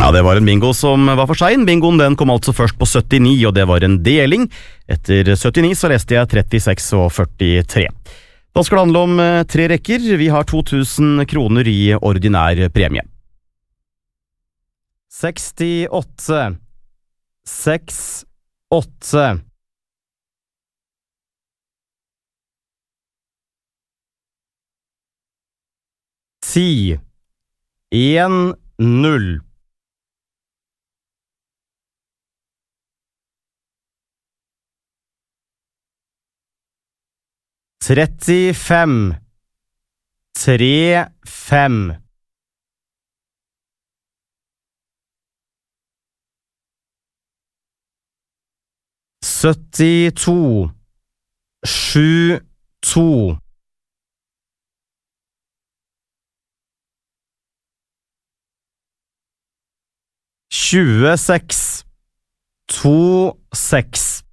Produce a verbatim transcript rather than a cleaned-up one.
Ja, det var en bingo som var for sein. Bingoen den kom altså først på syttini, og det var en deling. Etter syttini så leste jeg trettiseks og førtitre. Da skal det handle om tre rekker. Vi har to tusen kroner i ordinær premie. sekstiåtte, seks, åtte. Ti, en, null. trettifem, tre, fem. syttito, sju, to. tjueseks, to, seks.